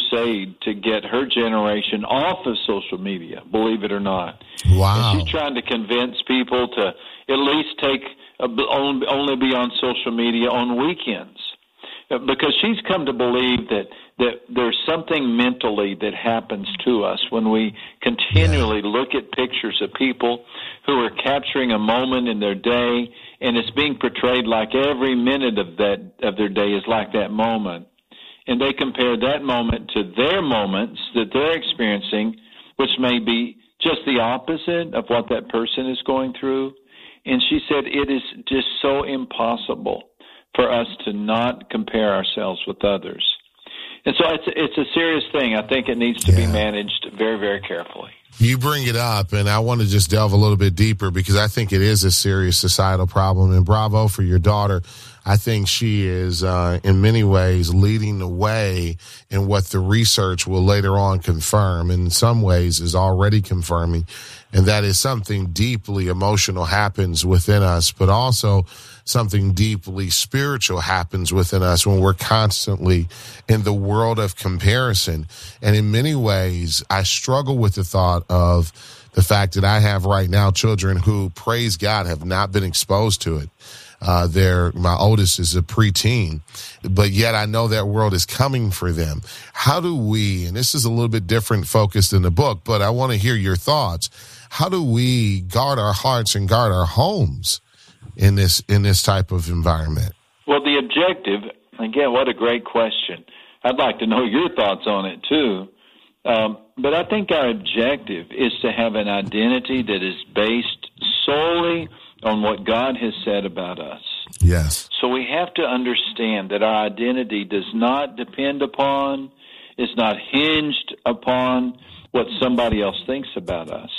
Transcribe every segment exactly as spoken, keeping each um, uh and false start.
crusade to get her generation off of social media, believe it or not. Wow. And she's trying to convince people to at least take a, only be on social media on weekends, because she's come to believe that, that there's something mentally that happens to us when we continually yeah. look at pictures of people who are capturing a moment in their day, and it's being portrayed like every minute of that of their day is like that moment. And they compare that moment to their moments that they're experiencing, which may be just the opposite of what that person is going through. And she said it is just so impossible for us to not compare ourselves with others. And so it's, it's a serious thing. I think it needs to yeah. be managed very, very carefully. You bring it up, and I want to just delve a little bit deeper because I think it is a serious societal problem. And bravo for your daughter. I think she is, uh, in many ways, leading the way in what the research will later on confirm, and in some ways is already confirming, and that is something deeply emotional happens within us, but also something deeply spiritual happens within us when we're constantly in the world of comparison. And in many ways, I struggle with the thought of the fact that I have right now children who, praise God, have not been exposed to it. Uh, they're, my oldest is a preteen, but yet I know that world is coming for them. How do we, and this is a little bit different focused in the book, but I want to hear your thoughts. How do we guard our hearts and guard our homes in this, in this type of environment? Well, the objective, again, what a great question. I'd like to know your thoughts on it too. Um, but I think our objective is to have an identity that is based solely on what God has said about us. Yes. So we have to understand that our identity does not depend upon, is not hinged upon what somebody else thinks about us.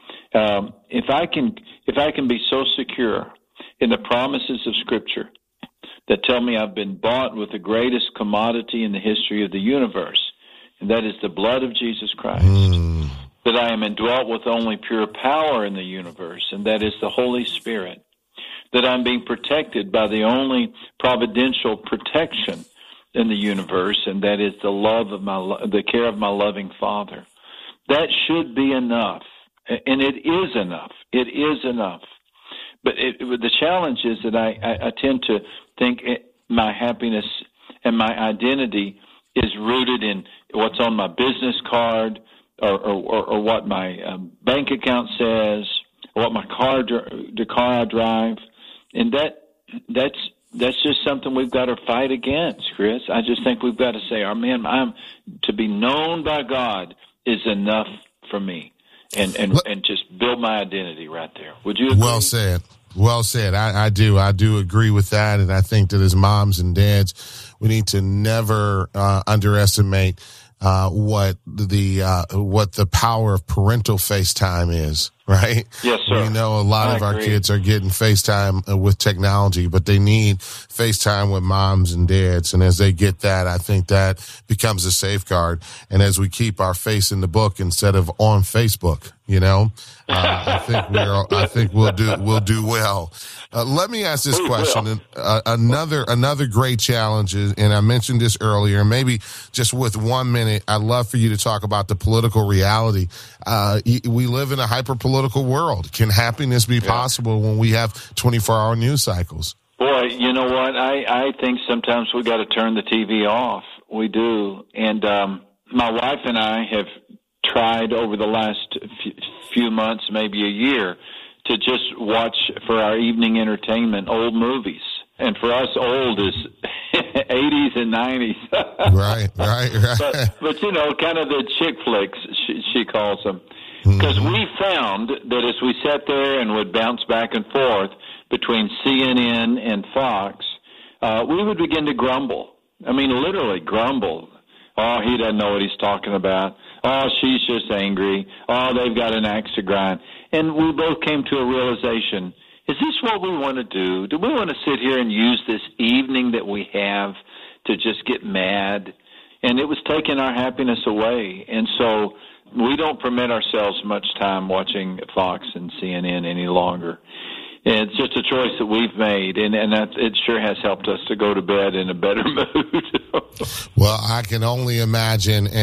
Um, if I can, if I can be so secure in the promises of Scripture that tell me I've been bought with the greatest commodity in the history of the universe, and that is the blood of Jesus Christ. Mm. That I am indwelt with only pure power in the universe, and that is the Holy Spirit. That I'm being protected by the only providential protection in the universe, and that is the love of my, the care of my loving Father. That should be enough, and it is enough. It is enough. But it, the challenge is that I, I, I tend to think it, my happiness and my identity is rooted in what's on my business card, Or, or, or what my um, bank account says, or what my car, the car I drive, and that that's that's just something we've got to fight against, Chris. I just think we've got to say, "Our man, I'm to be known by God is enough for me," and and and just build my identity right there. Would you agree? Well said. Well said. I, I do. I do agree with that, and I think that as moms and dads, we need to never uh, underestimate Uh, what the uh, what the power of parental FaceTime is, right? Yes, sir. We know a lot I of our agree. kids are getting FaceTime with technology, but they need FaceTime with moms and dads. And as they get that, I think that becomes a safeguard. And as we keep our face in the book instead of on Facebook, you know, uh, I think we're I think we'll do we'll do well. Uh, let me ask this question. Uh, another another great challenge is, and I mentioned this earlier, maybe just with one minute, I'd love for you to talk about the political reality. Uh, we live in a hyper-political world. Can happiness be yeah. possible when we have twenty-four hour news cycles? Boy, you know what? I, I think sometimes we got to turn the T V off. We do. And um, my wife and I have tried over the last few months, maybe a year, to just watch for our evening entertainment old movies. And for us, old is eighties and nineties. Right, right, right. But, but, you know, kind of the chick flicks, she, she calls them. Because mm-hmm. we found that as we sat there and would bounce back and forth between C N N and Fox, uh, we would begin to grumble. I mean, literally grumble. Oh, he doesn't know what he's talking about. Oh, she's just angry. Oh, they've got an axe to grind. And we both came to a realization, is this what we want to do? Do we want to sit here and use this evening that we have to just get mad? And it was taking our happiness away. And so we don't permit ourselves much time watching Fox and C N N any longer. And it's just a choice that we've made, and, and that, it sure has helped us to go to bed in a better mood. Well, I can only imagine.